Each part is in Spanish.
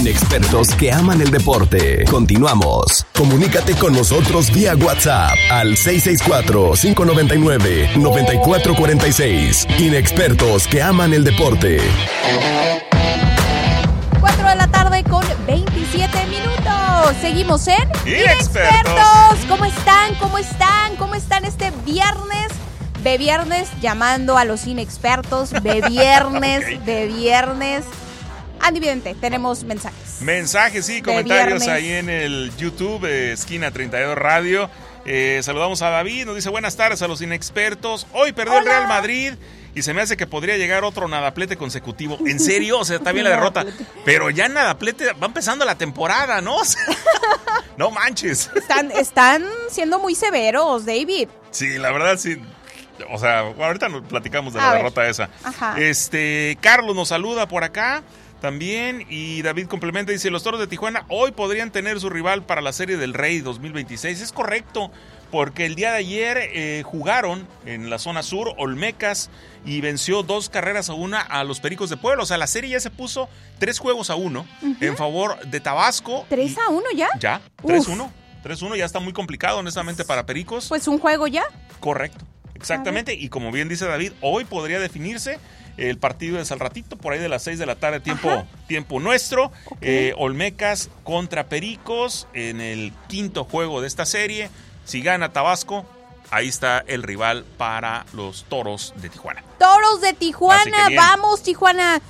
Inexpertos que aman el deporte. Continuamos. Comunícate con nosotros vía WhatsApp al 664-599-9446. Inexpertos que aman el deporte. 4 de la tarde con 27 minutos. Seguimos en Inexpertos. ¿Cómo están? ¿Cómo están? ¿Cómo están este viernes? De viernes, llamando a los inexpertos. De viernes, Okay. de viernes. Andy Vidente, tenemos mensajes. Mensajes, sí, comentarios ahí en el YouTube, Esquina 32 Radio. Saludamos a David, nos dice buenas tardes a los inexpertos. Hoy perdió el Real Madrid y se me hace que podría llegar otro nadaplete consecutivo. ¿En serio? O sea, está bien la derrota. Pero ya nadaplete, va empezando la temporada, ¿no? O sea, no manches. Están siendo muy severos, David. Sí, la verdad sí. O sea, bueno, ahorita nos platicamos de la derrota esa. Ajá. Carlos nos saluda por acá también y David complementa, dice, los Toros de Tijuana hoy podrían tener su rival para la Serie del Rey 2026. Es correcto, porque el día de ayer jugaron en la zona sur Olmecas y venció 2-1 a los Pericos de Puebla. O sea, la serie ya se puso 3-1 en favor de Tabasco. ¿3-1 ya? Ya, 3-1. 3-1 ya está muy complicado, honestamente, para Pericos. Pues un juego ya. Correcto, exactamente. Y como bien dice David, hoy podría definirse. El partido es al ratito, por ahí de las 6 de la tarde, tiempo nuestro. Okay. Olmecas contra Pericos en el quinto juego de esta serie. Si gana Tabasco, ahí está el rival para los Toros de Tijuana. Toros de Tijuana, vamos Tijuana.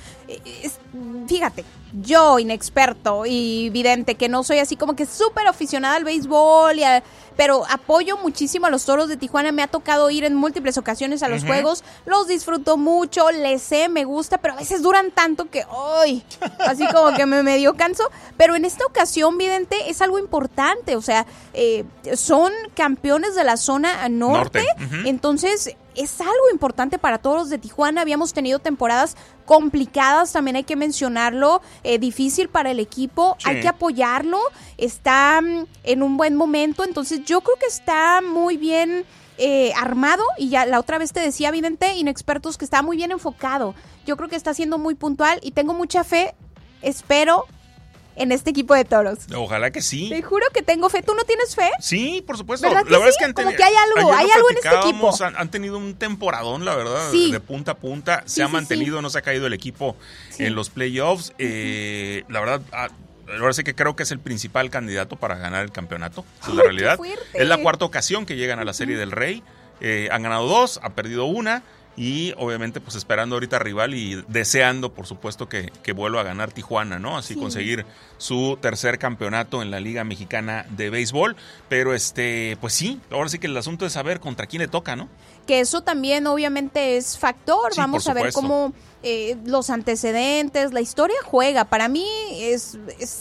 Fíjate, yo inexperto y vidente, que no soy así como que súper aficionada al béisbol, pero apoyo muchísimo a los Toros de Tijuana. Me ha tocado ir en múltiples ocasiones a los juegos, los disfruto mucho, les sé, me gusta, pero a veces duran tanto que ¡ay! Así como que me medio canso. Pero en esta ocasión, vidente, es algo importante, o sea, son campeones de la zona norte. Entonces es algo importante para Toros de Tijuana. Habíamos tenido temporadas complicadas, también hay que mencionarlo, difícil para el equipo, sí. Hay que apoyarlo, está en un buen momento, entonces yo creo que está muy bien armado, y ya la otra vez te decía, vidente, inexpertos, que está muy bien enfocado. Yo creo que está siendo muy puntual y tengo mucha fe, espero, en este equipo de Toros. Ojalá que sí. Te juro que tengo fe. ¿Tú no tienes fe? Sí, por supuesto. ¿Verdad que la verdad sí? Es que como que hay algo en este equipo. Han tenido un temporadón, la verdad, sí. de punta a punta. Sí, se ha mantenido, no se ha caído el equipo en los playoffs. La verdad, ahora sí que creo que es el principal candidato para ganar el campeonato. Esa es la realidad. Es la cuarta ocasión que llegan a la Serie del Rey. Han ganado 2, ha perdido 1. Y obviamente pues esperando ahorita rival y deseando por supuesto que vuelva a ganar Tijuana, ¿no? Así conseguir su tercer campeonato en la Liga Mexicana de Béisbol. Pero pues sí, ahora sí que el asunto es saber contra quién le toca, ¿no? Que eso también obviamente es factor. Sí, vamos a ver cómo los antecedentes, la historia juega. Para mí es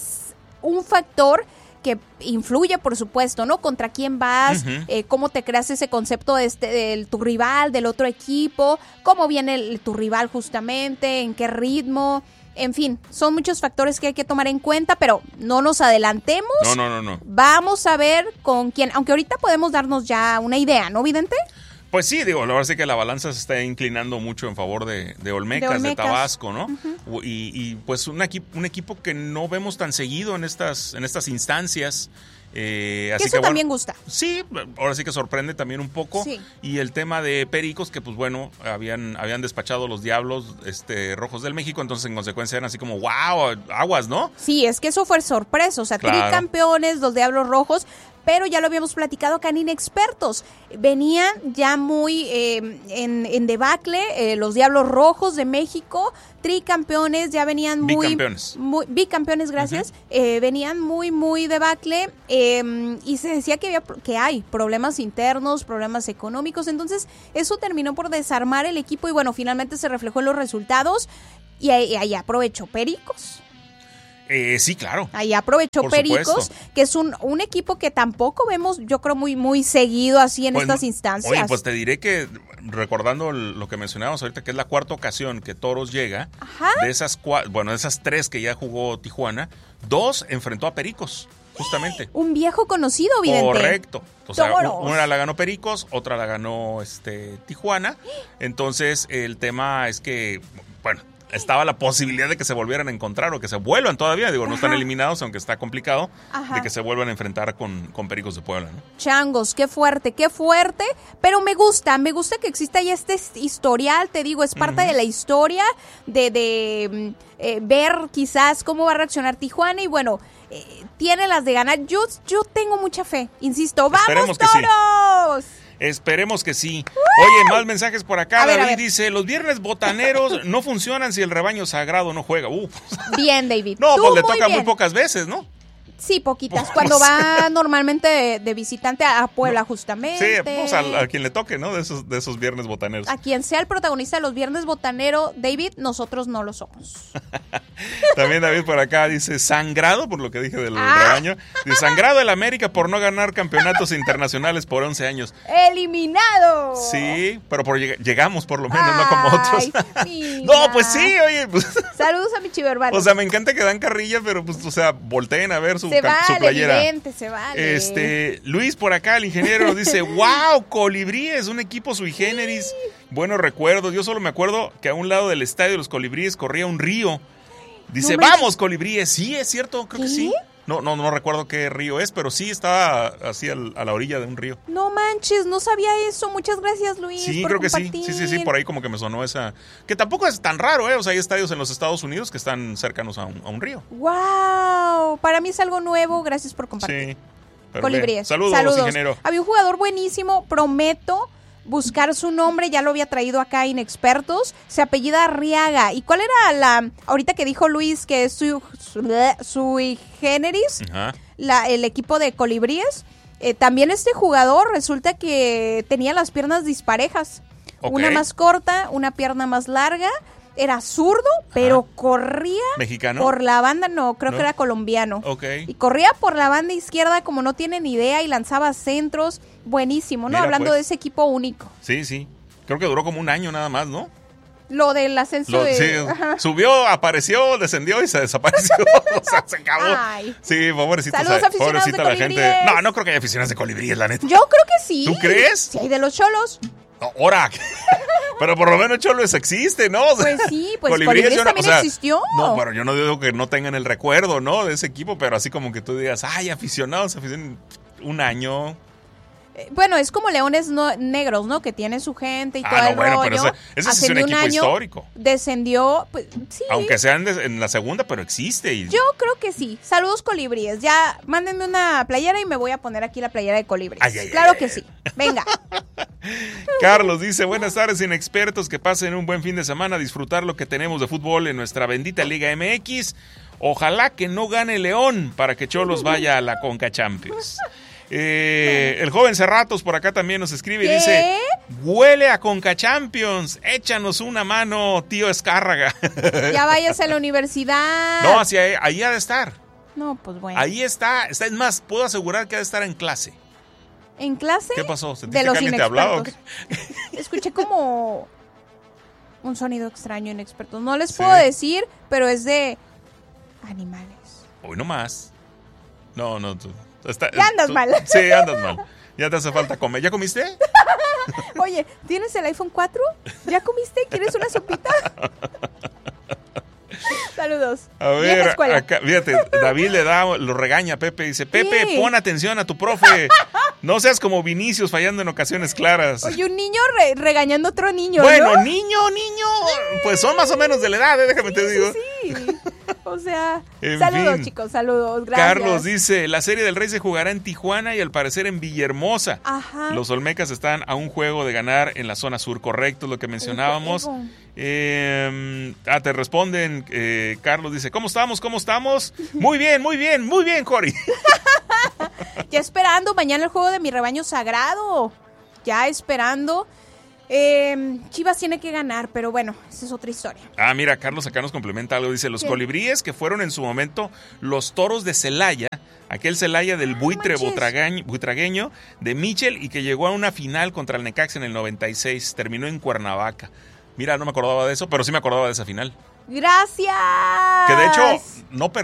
un factor que influye, por supuesto, ¿no? Contra quién vas, cómo te creas ese concepto de tu rival, del otro equipo, cómo viene tu rival justamente, en qué ritmo, en fin, son muchos factores que hay que tomar en cuenta, pero no nos adelantemos. No. Vamos a ver con quién, aunque ahorita podemos darnos ya una idea, ¿no, vidente? Pues sí, digo, la verdad es que la balanza se está inclinando mucho en favor de Olmecas, de Tabasco, ¿no? Y pues un equipo que no vemos tan seguido en estas instancias. Así eso que, también gusta. Sí, ahora sí que sorprende también un poco. Sí. Y el tema de Pericos, que pues bueno, habían despachado los Diablos Rojos del México, entonces en consecuencia eran así como, wow, aguas, ¿no? Sí, es que eso fue sorpresa, o sea, tricampeones, los Diablos Rojos. Pero ya lo habíamos platicado acá en Inexpertos. Venían ya muy en debacle los Diablos Rojos de México, tricampeones, ya venían bicampeones, gracias. Venían muy debacle y se decía que hay problemas internos, problemas económicos. Entonces eso terminó por desarmar el equipo y bueno, finalmente se reflejó en los resultados y ahí aprovechó Pericos. Sí, claro. Ahí aprovechó Pericos, que es un equipo que tampoco vemos, yo creo, muy seguido así en estas instancias. Oye, pues te diré que, recordando lo que mencionábamos ahorita, que es la cuarta ocasión que Toros llega, de esas 3 que ya jugó Tijuana, 2 enfrentó a Pericos, justamente. Un viejo conocido, vidente. Correcto. O sea, una la ganó Pericos, otra la ganó Tijuana. Entonces, el tema es que, bueno, estaba la posibilidad de que se volvieran a encontrar o que se vuelvan todavía. Digo, no están eliminados, aunque está complicado, de que se vuelvan a enfrentar con Pericos de Puebla, ¿no? Changos, qué fuerte, pero me gusta que exista ya este historial, te digo, es parte de la historia de ver quizás cómo va a reaccionar Tijuana y bueno, tiene las de ganar. Yo tengo mucha fe, insisto. ¡Vamos, Toros! Esperemos que sí. Oye, más mensajes por acá. David dice, los viernes botaneros no funcionan si el rebaño sagrado no juega. Bien, David. No, pues le toca muy pocas veces, ¿no? Sí, poquitas. Cuando va normalmente de visitante a Puebla, justamente. Sí, pues a quien le toque, ¿no? De esos viernes botaneros. A quien sea el protagonista de los viernes botanero, David, nosotros no lo somos. También David por acá dice, sangrado, por lo que dije del rebaño. Dice, sangrado el América por no ganar campeonatos internacionales por 11 años. ¡Eliminado! Sí, pero llegamos por lo menos, no como otros. No, pues sí, oye. Pues, saludos a mi chivermano. O sea, me encanta que dan carrilla, pero pues, o sea, volteen a ver su playera. Evidente, se vale. Luis por acá, el ingeniero, nos dice, wow, Colibríes, un equipo sui generis. Buenos recuerdos. Yo solo me acuerdo que a un lado del estadio de los Colibríes corría un río. Dice, vamos, Colibríes. Sí, es cierto, creo que sí. No recuerdo qué río es, pero sí estaba así a la orilla de un río. No manches, no sabía eso. Muchas gracias, Luis. Sí, por creo compartir. que sí. Sí, por ahí como que me sonó esa. Que tampoco es tan raro, ¿eh? O sea, hay estadios en los Estados Unidos que están cercanos a un río. ¡Wow! Para mí es algo nuevo. Gracias por compartir. Sí. Colibríes. Saludos, ingeniero. Había un jugador buenísimo, prometo buscar su nombre, ya lo había traído acá Inexpertos, se apellida Arriaga. ¿Y cuál era ahorita que dijo Luis que es sui generis, el equipo de Colibríes? También este jugador resulta que tenía las piernas disparejas. Okay. Una más corta, una pierna más larga. Era zurdo, pero corría ¿Mexicano? Por la banda, creo que era colombiano. Okay. Y corría por la banda izquierda como no tienen idea y lanzaba centros. Buenísimo, ¿no? Mira, hablando de ese equipo único. Sí. Creo que duró como un año nada más, ¿no? Lo del ascenso Sí, subió, apareció, descendió y se desapareció. O sea, se acabó. Ay. Sí, pobrecita la gente. No creo que haya aficionados de Colibríes, la neta. Yo creo que sí. ¿Tú crees? Sí, hay de los Cholos. Ahora, pero por lo menos Cholos existe, ¿no? O sea, pues sí, pues Colibríes también existió. No, pero yo no digo que no tengan el recuerdo, ¿no? De ese equipo, pero así como que tú digas, ay, aficionados, un año. Bueno, es como Leones Negros, ¿no? Que tiene su gente y todo el rollo. Pero ese sí es un equipo histórico. Descendió, pues sí. Aunque sean en la segunda, pero existe. Yo creo que sí. Saludos, Colibríes. Ya, mándenme una playera y me voy a poner aquí la playera de Colibríes. Claro que sí. Venga. Carlos dice, buenas tardes, inexpertos, que pasen un buen fin de semana, disfrutar lo que tenemos de fútbol en nuestra bendita Liga MX. Ojalá que no gane León para que Cholos vaya a la Conca Champions. El joven Cerratos por acá también nos escribe y dice, huele a Conca Champions, échanos una mano, tío Escárraga. Ya váyase a la universidad. No, hacia ahí ha de estar. No, pues bueno. Ahí está, es más, puedo asegurar que ha de estar en clase. ¿En clase? ¿Qué pasó? ¿De los inexpertos? ¿Te hablaba? Escuché como un sonido extraño, inexpertos. No les puedo decir, pero es de animales. Hoy no más. No, tú. Ya andas mal. Sí, andas mal. Ya te hace falta comer. ¿Ya comiste? Oye, ¿tienes el iPhone 4? ¿Ya comiste? ¿Quieres una sopita? Saludos. A ver, acá, fíjate, David lo regaña a Pepe. Dice, Pepe, pon atención a tu profe. No seas como Vinicius fallando en ocasiones claras. Oye, un niño regañando a otro niño, bueno, ¿no? niño. Pues son más o menos de la edad, déjame te digo. Sí. O sea, saludos, chicos, saludos, gracias. Carlos dice, la Serie del Rey se jugará en Tijuana y al parecer en Villahermosa. Ajá. Los Olmecas están a un juego de ganar en la zona sur, correcto, es lo que mencionábamos. Te responden, Carlos dice, ¿cómo estamos? Muy bien, Jori. Ya esperando mañana el juego de mi rebaño sagrado. Ya esperando. Chivas tiene que ganar, pero bueno, esa es otra historia. Mira, Carlos acá nos complementa algo. Dice, los Colibríes que fueron en su momento los Toros de Celaya, aquel Celaya del buitre buitragueño de Michel y que llegó a una final contra el Necaxa en el 96, terminó en Cuernavaca. Mira, no me acordaba de eso, pero sí me acordaba de esa final. Gracias. Que de hecho no